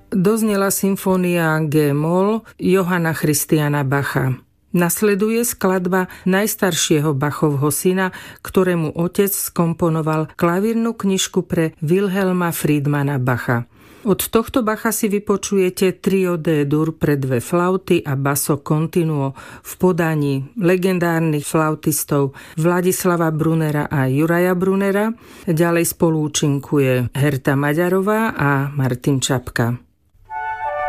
doznela symfónia G-moll Johanna Christiana Bacha. Nasleduje skladba najstaršieho Bachovho syna, ktorému otec skomponoval klavírnu knižku pre Wilhelma Friedmana Bacha. Od tohto Bacha si vypočujete trio D-dur pre 2 flauty a basso continuo v podaní legendárnych flautistov Vladislava Brunera a Juraja Brunera. Ďalej spolúčinkuje Herta Maďarová a Martin Čapka.